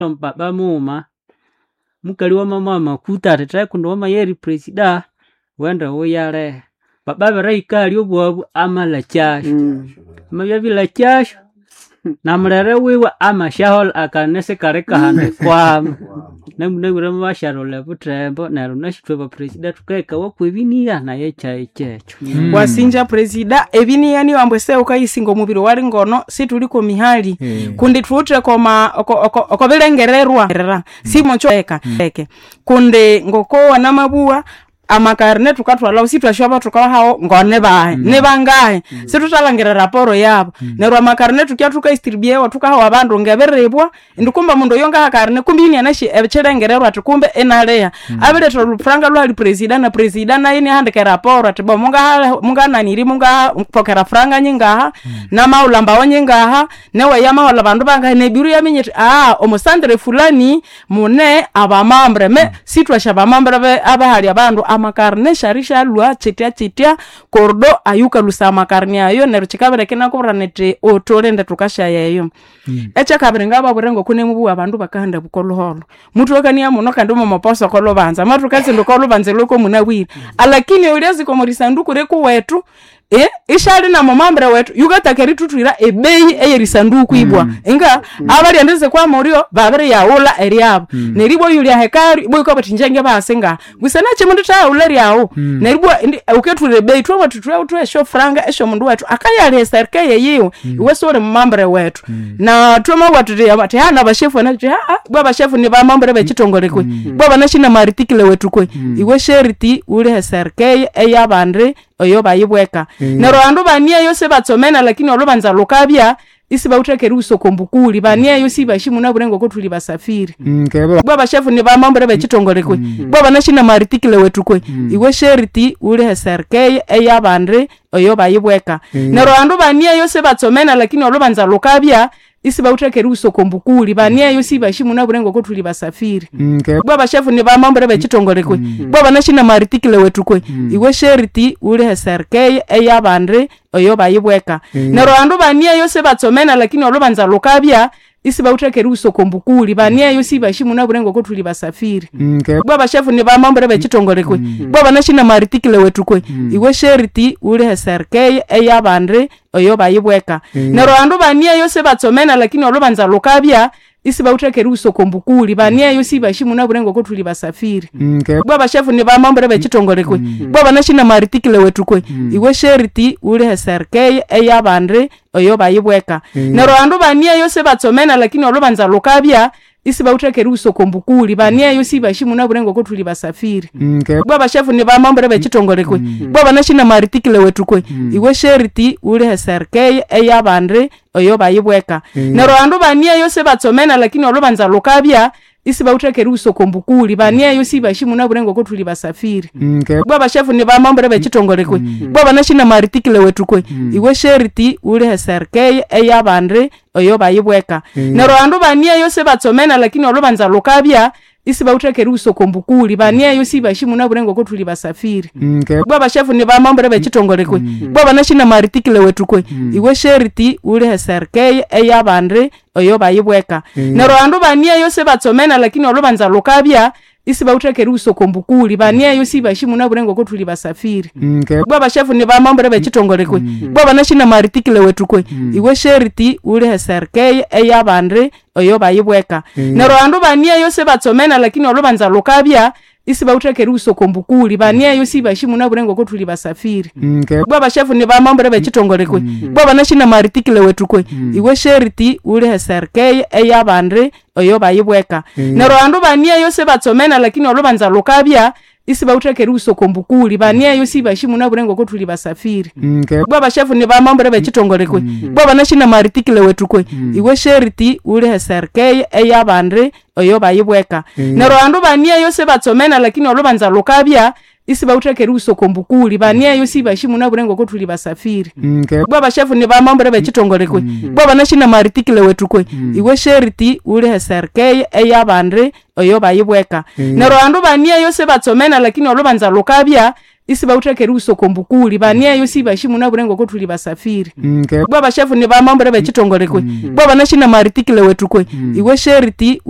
baba muma mukali wa mama makuta atataye kundoma yeri presida wenda uyale baba baraikali obwabu amala cyasho mabya bila cyasho namurere wiwe amashahol akanese kareka hande kwa namure masharo butrembo naro nashitwe ba presida tukeka wakwebiniya na yecha echecho wasinja presida ebiniya ni wambwese ukayisingo mubiri wali ngono situliko mihali kundi tutre koma okobelengererwa simo choeka kunde ngoko wana mabua amakarne tukatwala usitwashwa tukawa hao ngone bae nebangahe situtalangira raporo yabo nero amakarne tukyatuka istribiewa tukawa abandu ngeberebwa ndikumba mundo yonga hakarne kumbini anashi ebicherengererwa atukumbe enalea abele tolufranga lwali president na president na yini handike raporo atibo munga naniri munga pokera franga nyingaha na maulamba wanyingaha newe yama wala bandu banga nebiru yaminyeti omusandre fulani mune abamambre me situasha abamambre abahali abandu makarne sharisha lwa chitia kordo ayuka lusa makarne ayo nero chikabere kina kubranete otolenda tukasha yayo echa kabere ngaba burengo kune mubu abantu bakahanda bukoloholo mutu wakania muno kandi mu maposo kolobanza matu kazi ndokolobanze loko munawiri alakini uliazi komorisanduku reku wetu ishali na mamambra wetu yugatakeri tutwira ebei eyerisanduku ibwa inga abali andeze kwa morio babere yaula eriabo neribo yulia hekari boy ko batinjenge basenga gusana chimundu cha uleri yawo neribo uketwire bei twa tutwa utwe sho franga esho mundu wetu akayale serke yeyo iwesore mamambra wetu na twama watu abati hana bashefu na baba shefu ni ba mamambra be chitongole kwe baba nashina maritikile wetu kwe iwe sheriti ule serke eyabandre oyo bayibweka nero andu bania yose batsomena lakini olobanza lokabya isiba utekeri usokombukuli bania yose bashimu na burengo ko tuli basafiri baba shefu ni ba mambre be chitongole kwe baba nashina maritikile wetu kwe iwe sheriti ule serke eyabandre oyo bayibweka nero andu bania yose batsomena lakini olobanza lokabya isiba utekeri usokombukuli bania yose bashimu na burengo ko tuli basafiri baba shefu ni ba mambre be chitongole kwe baba nashina maritikile wetu kwe iwe sheriti ule serke eyabandre oyo bayibweka nero andu bania yose batsomena lakini olobanza lokabya isiba utekeri usokombukuli bania yose bashimu na burengo ko tuli basafiri baba shefu ni ba mambre be chitongole kwe baba nashina maritikile wetu kwe iwe sheriti ule serke eyabandre oyo bayibweka nero andu bania yose batsomena lakini olobanza lokabya isiba utekeri usokombukuli bania yose bashimu na burengo ko tuli basafiri baba shefu ni ba mambre be chitongole kwe baba nashina maritikile wetu kwe iwe sheriti ule serke eyabandre oyo bayibweka nero andu bania yose batsomena lakini olobanza lokabya isiba utekeri usokombukuli bania yose bashimu na burengo ko tuli basafiri baba shefu ni ba mambre be chitongole kwe baba nashina maritikile wetu kwe iwe sheriti ule serke eyabandre oyo bayibweka nero andu bania yose batsomena lakini olobanza lokabya isiba utekeri usokombukuli bania yose bashimu na burengo ko tuli basafiri baba shefu ni ba mambre be chitongole kwe baba nashina maritikile wetu kwe iwe sheriti ule serke eyabandre oyo bayibweka nero andu bania yose batsomena lakini olobanza lokabya isiba utekeri usokombukuli bania yose bashimu na burengo ko tuli basafiri baba shefu ni ba mambre be chitongole kwe baba nashina maritikile wetu kwe iwe sheriti ule serke eyabandre oyo bayibweka nero andu bania yose batsomena lakini olobanza lokabya isiba utekeri usokombukuli bania yose bashimu na burengo ko tuli basafiri baba shefu ni ba mambre be chitongole kwe baba nashina maritikile wetu kwe iwe sheriti ule serke eyabandre oyo bayibweka nero andu bania yose batsomena lakini olobanza lokabya isiba utekeri usokombukuli bania yose bashimu na burengo ko tuli basafiri baba shefu ni ba mambre be chitongole kwe baba nashina maritikile wetu kwe iwe sheriti ule serke eyabandre oyo bayibweka nero andu bania yose batsomena lakini olobanza lokabya isiba utekeri usokombukuli bania yose bashimu na burengo ko tuli basafiri baba shefu ni ba mambre be chitongole kwe baba nashina maritikile wetu kwe iwe sheriti ule serke eyabandre oyo bayibweka nero andu bania yose batsomena lakini olobanza lokabya isiba utekeri usokombukuli bania yose bashimu na burengo ko tuli basafiri baba shefu ni ba mambre be chitongole kwe baba nashina maritikile wetu kwe iwe sheriti ule serke eyabandre oyo bayibweka nero andu bania yose batsomena lakini olobanza lokabya isiba utekeri usokombukuli bania yose bashimu na burengo ko tuli basafiri baba shefu ni ba mambre be chitongole kwe baba nashina maritikile wetu kwe iwe sheriti